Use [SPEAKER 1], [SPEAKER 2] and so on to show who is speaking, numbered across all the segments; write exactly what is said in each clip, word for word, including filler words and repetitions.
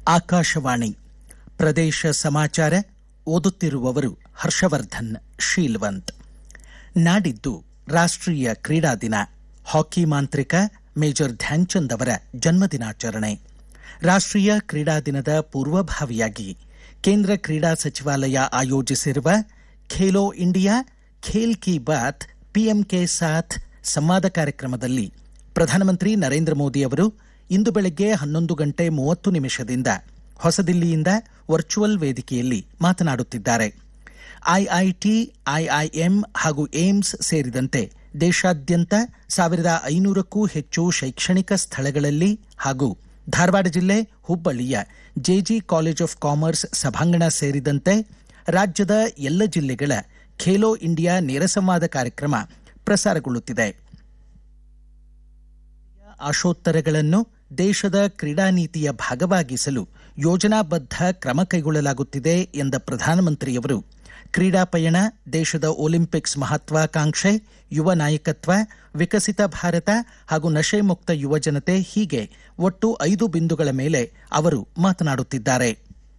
[SPEAKER 1] ಆಕಾಶವಾಣಿ ಪ್ರದೇಶ ಸಮಾಚಾರ ಓದುತ್ತಿರುವವರು ಹರ್ಷವರ್ಧನ್ ಶೀಲ್ವಂತ್. ನಾಡಿದ್ದು ರಾಷ್ಟ್ರೀಯ ಕ್ರೀಡಾ ದಿನ. ಹಾಕಿ ಮಾಂತ್ರಿಕ ಮೇಜರ್ ಧ್ಯಾನ್ಚಂದ್ ಅವರ ಜನ್ಮದಿನಾಚರಣೆ. ರಾಷ್ಟ್ರೀಯ ಕ್ರೀಡಾ ದಿನದ ಪೂರ್ವಭಾವಿಯಾಗಿ ಕೇಂದ್ರ ಕ್ರೀಡಾ ಸಚಿವಾಲಯ ಆಯೋಜಿಸಿರುವ ಖೇಲೋ ಇಂಡಿಯಾ ಖೇಲ್ ಕಿ ಬಾತ್ ಪಿಎಂ ಕೆ ಸಾಥ್ ಸಂವಾದ ಕಾರ್ಯಕ್ರಮದಲ್ಲಿ ಪ್ರಧಾನಮಂತ್ರಿ ನರೇಂದ್ರ ಮೋದಿ ಅವರು ಇಂದು ಬೆಳಗ್ಗೆ ಹನ್ನೊಂದು ಗಂಟೆ ಮೂವತ್ತು ನಿಮಿಷದಿಂದ ಹೊಸದಿಲ್ಲಿಯಿಂದ ವರ್ಚುವಲ್ ವೇದಿಕೆಯಲ್ಲಿ ಮಾತನಾಡುತ್ತಿದ್ದಾರೆ. ಐಐಟಿ, ಐಐಎಂ ಹಾಗೂ ಏಮ್ಸ್ ಸೇರಿದಂತೆ ದೇಶಾದ್ಯಂತ ಸಾವಿರದ ಐನೂರಕ್ಕೂ ಹೆಚ್ಚು ಶೈಕ್ಷಣಿಕ ಸ್ಥಳಗಳಲ್ಲಿ ಹಾಗೂ ಧಾರವಾಡ ಜಿಲ್ಲೆ ಹುಬ್ಬಳ್ಳಿಯ ಜೆಜಿ ಕಾಲೇಜ್ ಆಫ್ ಕಾಮರ್ಸ್ ಸಭಾಂಗಣ ಸೇರಿದಂತೆ ರಾಜ್ಯದ ಎಲ್ಲ ಜಿಲ್ಲೆಗಳ ಖೇಲೋ ಇಂಡಿಯಾ ನೇರ ಸಂವಾದ ಕಾರ್ಯಕ್ರಮ ಪ್ರಸಾರಗೊಳ್ಳುತ್ತಿದೆ. ಆಶೋತ್ತರಗಳನ್ನು ದೇಶದ ಕ್ರೀಡಾ ನೀತಿಯ ಭಾಗವಾಗಿಸಲು ಯೋಜನಾಬದ್ಧ ಕ್ರಮ ಕೈಗೊಳ್ಳಲಾಗುತ್ತಿದೆ ಎಂದ ಪ್ರಧಾನಮಂತ್ರಿಯವರು ಕ್ರೀಡಾ ಪಯಣ, ದೇಶದ ಒಲಿಂಪಿಕ್ಸ್ ಮಹತ್ವಾಕಾಂಕ್ಷೆ, ಯುವ ನಾಯಕತ್ವ, ವಿಕಸಿತ ಭಾರತ ಹಾಗೂ ನಶೆ ಮುಕ್ತ ಯುವ ಜನತೆ ಹೀಗೆ ಒಟ್ಟು ಐದು ಬಿಂದುಗಳ ಮೇಲೆ ಅವರು ಮಾತನಾಡುತ್ತಿದ್ದಾರೆ.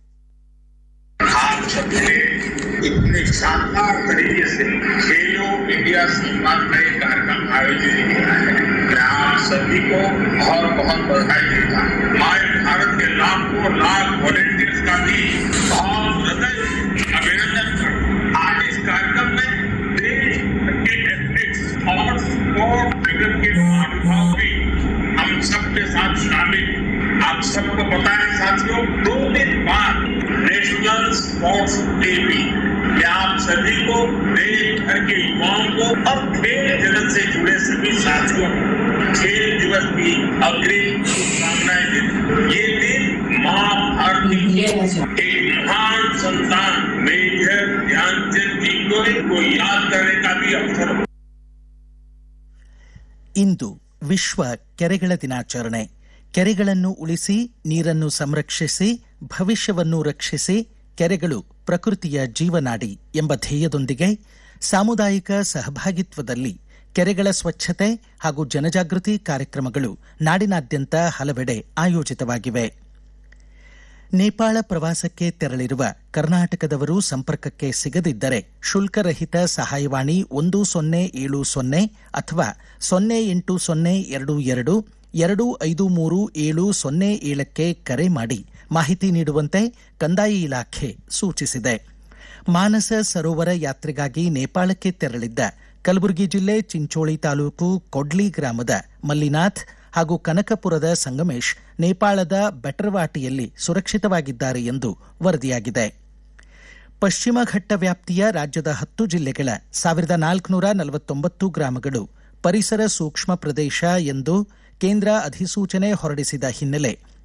[SPEAKER 2] इतने शानदार तरीके से खेलो इंडिया सम्मान का एक कार्यक्रम आयोजित किया है. मैं आप सभी को बहुत बहुत बधाई देता हूँ. हमारे भारत के लाखों लाख वॉलंटियर्स का भी बहुत हृदय अभिनंदन करता हूँ. आज इस कार्यक्रम में देश के एथलीट्स और स्पोर्ट जगत के महानुभाव भी हम सबके साथ शामिल. आप सबको पता है साथियों, दो दिन बाद नेशनल स्पोर्ट्स डे भी. मैं आप सभी को, देश भर के युवाओं को और खेल जगत से जुड़े सभी साथियों को खेल दिवस की अग्रिम शुभकामनाएं देता हूं. ये दिन मां भारती एक महान संतान मेजर ध्यानचंद जी को याद करने का भी अवसर.
[SPEAKER 1] ಇಂದು ವಿಶ್ವ ಕೆರೆಗಳ ದಿನಾಚರಣೆ. ಕೆರೆಗಳನ್ನು ಉಳಿಸಿ, ನೀರನ್ನು ಸಂರಕ್ಷಿಸಿ, ಭವಿಷ್ಯವನ್ನು ರಕ್ಷಿಸಿ, ಕೆರೆಗಳು ಪ್ರಕೃತಿಯ ಜೀವನಾಡಿ ಎಂಬ ಧ್ಯೇಯದೊಂದಿಗೆ ಸಾಮುದಾಯಿಕ ಸಹಭಾಗಿತ್ವದಲ್ಲಿ ಕೆರೆಗಳ ಸ್ವಚ್ಛತೆ ಹಾಗೂ ಜನಜಾಗೃತಿ ಕಾರ್ಯಕ್ರಮಗಳು ನಾಡಿನಾದ್ಯಂತ ಹಲವೆಡೆ ಆಯೋಜಿತವಾಗಿವೆ. ನೇಪಾಳ ಪ್ರವಾಸಕ್ಕೆ ತೆರಳಿರುವ ಕರ್ನಾಟಕದವರು ಸಂಪರ್ಕಕ್ಕೆ ಸಿಗದಿದ್ದರೆ ಶುಲ್ಕರಹಿತ ಸಹಾಯವಾಣಿ ಒಂದು ಸೊನ್ನೆ ಏಳು ಸೊನ್ನೆ ಅಥವಾ ಸೊನ್ನೆ ಎಂಟು ಸೊನ್ನೆ ಎರಡು ಎರಡು ಎರಡು ಐದು ಮೂರು ಏಳು ಸೊನ್ನೆ ಏಳಕ್ಕೆ ಕರೆ ಮಾಡಿ ಮಾಹಿತಿ ನೀಡುವಂತೆ ಕಂದಾಯ ಇಲಾಖೆ ಸೂಚಿಸಿದೆ. ಮಾನಸ ಸರೋವರ ಯಾತ್ರೆಗಾಗಿ ನೇಪಾಳಕ್ಕೆ ತೆರಳಿದ್ದ ಕಲಬುರಗಿ ಜಿಲ್ಲೆ ಚಿಂಚೋಳಿ ತಾಲೂಕು ಕೊಡ್ಲಿ ಗ್ರಾಮದ ಮಲ್ಲಿನಾಥ್ ಹಾಗೂ ಕನಕಪುರದ ಸಂಗಮೇಶ್ ನೇಪಾಳದ ಬೆಟರ್ವಾಟಿಯಲ್ಲಿ ಸುರಕ್ಷಿತವಾಗಿದ್ದಾರೆ ಎಂದು ವರದಿಯಾಗಿದೆ. ಪಶ್ಚಿಮ ಘಟ್ಟ ವ್ಯಾಪ್ತಿಯ ರಾಜ್ಯದ ಹತ್ತು ಜಿಲ್ಲೆಗಳ ಸಾವಿರದ ನಾಲ್ಕುನೂರ ನಲವತ್ತೊಂಬತ್ತು ಗ್ರಾಮಗಳು ಪರಿಸರ ಸೂಕ್ಷ್ಮ ಪ್ರದೇಶ ಎಂದು ಕೇಂದ್ರ ಅಧಿಸೂಚನೆ ಹೊರಡಿಸಿದ ಹಿನ್ನೆಲೆ